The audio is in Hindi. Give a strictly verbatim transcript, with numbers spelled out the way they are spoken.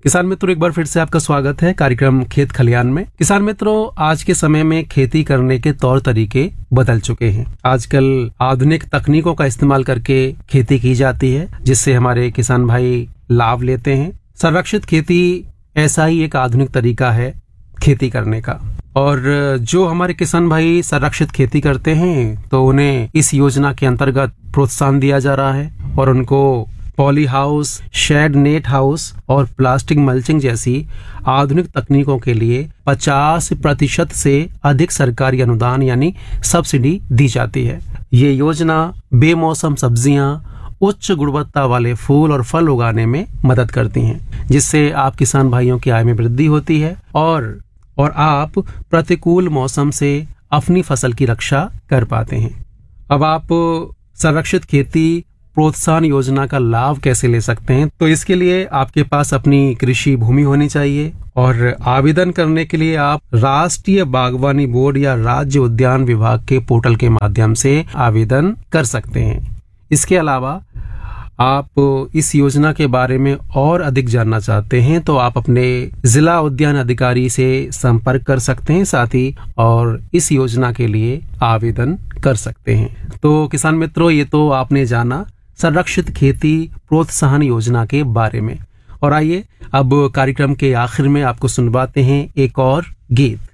किसान मित्रों, एक बार फिर से आपका स्वागत है कार्यक्रम खेत खलियान में। किसान मित्रों, आज के समय में खेती करने के तौर तरीके बदल चुके हैं। आजकल आधुनिक तकनीकों का इस्तेमाल करके खेती की जाती है, जिससे हमारे किसान भाई लाभ लेते हैं। संरक्षित खेती ऐसा ही एक आधुनिक तरीका है खेती करने का। और जो हमारे किसान भाई संरक्षित खेती करते हैं तो उन्हें इस योजना के अंतर्गत प्रोत्साहन दिया जा रहा है और उनको poly house, shade net house और प्लास्टिक मल्चिंग जैसी आधुनिक तकनीकों के लिए पचास प्रतिशत से अधिक सरकारी अनुदान यानी सब्सिडी दी जाती है। ये योजना बेमौसम सब्जियां, उच्च गुणवत्ता वाले फूल और फल उगाने में मदद करती हैं, जिससे आप किसान भाइयों की आय में वृद्धि होती है और और आप प्रतिकूल मौसम से अपनी फसल की रक्षा कर पाते हैं। अब आप संरक्षित खेती प्रोत्साहन योजना का लाभ कैसे ले सकते हैं? तो इसके लिए आपके पास अपनी कृषि भूमि होनी चाहिए और आवेदन करने के लिए आप राष्ट्रीय बागवानी बोर्ड या राज्य उद्यान विभाग के पोर्टल के माध्यम से आवेदन कर सकते हैं। इसके अलावा आप इस योजना के बारे में और अधिक जानना चाहते हैं तो आप अपने जिला उद्यान अधिकारी से संपर्क कर सकते हैं, साथ ही और इस योजना के लिए आवेदन कर सकते हैं। तो किसान मित्रों, ये तो आपने जाना संरक्षित खेती प्रोत्साहन योजना के बारे में। और आइए अब कार्यक्रम के आखिर में आपको सुनवाते हैं एक और गीत।